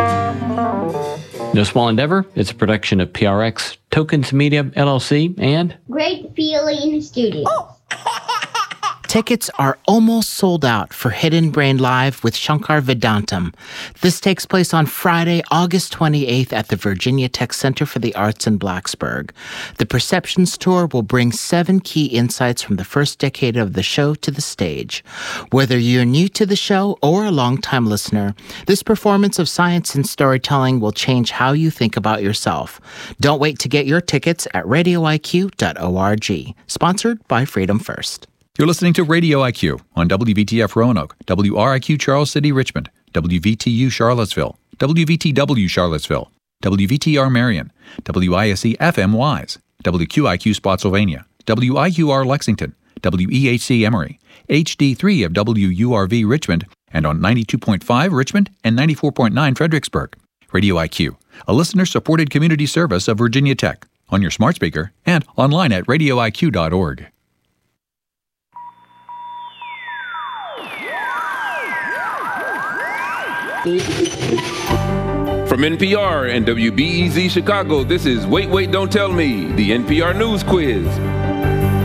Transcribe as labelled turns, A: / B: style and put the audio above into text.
A: No Small Endeavor, it's a production of PRX, Tokens Media, LLC, and
B: Great Feeling Studios.
C: Tickets are almost sold out for Hidden Brain Live with Shankar Vedantam. This takes place on Friday, August 28th at the Virginia Tech Center for the Arts in Blacksburg. The Perceptions Tour will bring 7 key insights from the first decade of the show to the stage. Whether you're new to the show or a longtime listener, this performance of science and storytelling will change how you think about yourself. Don't wait to get your tickets at radioiq.org. Sponsored by Freedom First.
D: You're listening to Radio IQ on WVTF Roanoke, WRIQ Charles City Richmond, WVTU Charlottesville, WVTW Charlottesville, WVTR Marion, WISE FM Wise, WQIQ Spotsylvania, WIQR Lexington, WEHC Emory, HD3 of WURV Richmond, and on 92.5 Richmond and 94.9 Fredericksburg. Radio IQ, a listener-supported community service of Virginia Tech, on your smart speaker and online at radioiq.org.
E: From NPR and WBEZ Chicago, this is Wait, Wait, Don't Tell Me, the NPR News Quiz.